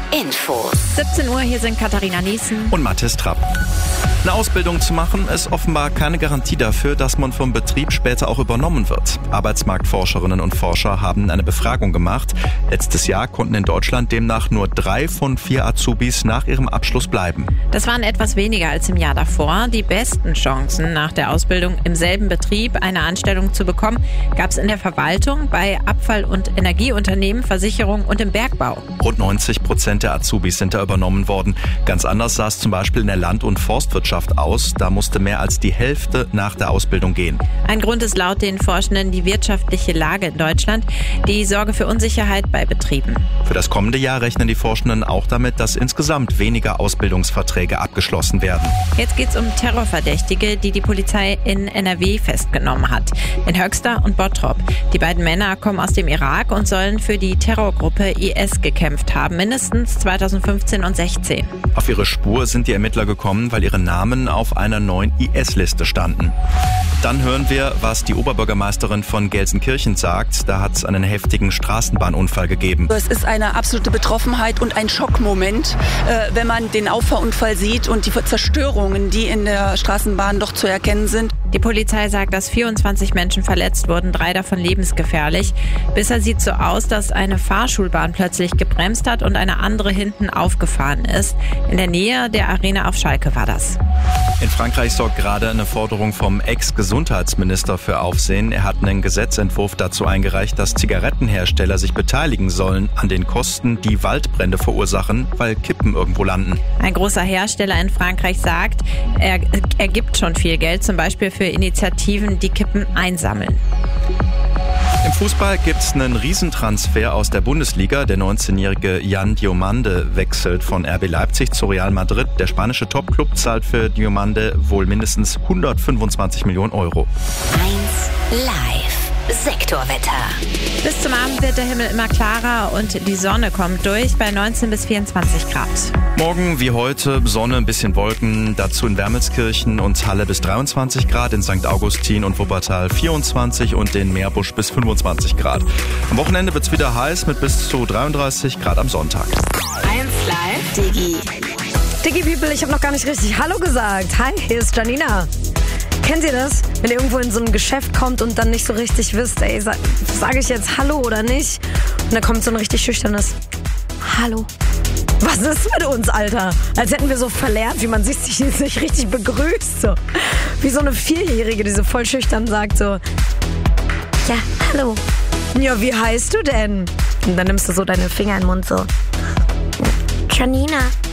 Infos. 17 Uhr, hier sind Katharina Niesen und Mathis Trapp. Eine Ausbildung zu machen ist offenbar keine Garantie dafür, dass man vom Betrieb später auch übernommen wird. Arbeitsmarktforscherinnen und Forscher haben eine Befragung gemacht. Letztes Jahr konnten in Deutschland demnach nur 3 von 4 Azubis nach ihrem Abschluss bleiben. Das waren etwas weniger als im Jahr davor. Die besten Chancen, nach der Ausbildung im selben Betrieb eine Anstellung zu bekommen, gab es in der Verwaltung, bei Abfall- und Energieunternehmen, Versicherung und im Bergbau. Rund 90% der Azubis sind da übernommen worden. Ganz anders sah es zum Beispiel in der Land- und Forstwirtschaft aus. Da musste mehr als die Hälfte nach der Ausbildung gehen. Ein Grund ist laut den Forschenden die wirtschaftliche Lage in Deutschland, die sorge für Unsicherheit bei Betrieben. Für das kommende Jahr rechnen die Forschenden auch damit, dass insgesamt weniger Ausbildungsverträge abgeschlossen werden. Jetzt geht's um Terrorverdächtige, die die Polizei in NRW festgenommen hat. In Höxter und Bottrop. Die beiden Männer kommen aus dem Irak und sollen für die Terrorgruppe IS gekämpft haben, mindestens 2015 und 16. Auf ihre Spur sind die Ermittler gekommen, weil ihre Namen auf einer neuen IS-Liste standen. Dann hören wir, was die Oberbürgermeisterin von Gelsenkirchen sagt. Da hat es einen heftigen Straßenbahnunfall gegeben. Es ist eine absolute Betroffenheit und ein Schockmoment, wenn man den Auffahrunfall sieht und die Zerstörungen, die in der Straßenbahn doch zu erkennen sind. Die Polizei sagt, dass 24 Menschen verletzt wurden, 3 davon lebensgefährlich. Bisher sieht so aus, dass eine Fahrschulbahn plötzlich gebremst hat und eine andere hinten aufgefahren ist. In der Nähe der Arena auf Schalke war das. In Frankreich sorgt gerade eine Forderung vom Ex-Gesundheitsminister für Aufsehen. Er hat einen Gesetzentwurf dazu eingereicht, dass Zigarettenhersteller sich beteiligen sollen an den Kosten, die Waldbrände verursachen, weil Kippen irgendwo landen. Ein großer Hersteller in Frankreich sagt, er gibt schon viel Geld, zum Beispiel für Initiativen, die Kippen einsammeln. Im Fußball gibt es einen Riesentransfer aus der Bundesliga. Der 19-jährige Yan Diomande wechselt von RB Leipzig zu Real Madrid. Der spanische Topclub zahlt für Diomande wohl mindestens 125 Millionen Euro. 1 Live. Sektorwetter. Bis zum Abend wird der Himmel immer klarer und die Sonne kommt durch bei 19 bis 24 Grad. Morgen wie heute Sonne, ein bisschen Wolken, dazu in Wermelskirchen und Halle bis 23 Grad, in St. Augustin und Wuppertal 24 und in Meerbusch bis 25 Grad. Am Wochenende wird's wieder heiß mit bis zu 33 Grad am Sonntag. 1 Live. Diggi People, ich habe noch gar nicht richtig Hallo gesagt. Hi, hier ist Janina. Kennt ihr das? Wenn ihr irgendwo in so ein Geschäft kommt und dann nicht so richtig wisst, ey, sage ich jetzt Hallo oder nicht? Und dann kommt so ein richtig schüchternes Hallo. Was ist mit uns, Alter? Als hätten wir so verlernt, wie man sich nicht richtig begrüßt. So. Wie so eine 4-Jährige, die so voll schüchtern sagt so, ja, hallo. Ja, wie heißt du denn? Und dann nimmst du so deine Finger in den Mund so, Janina.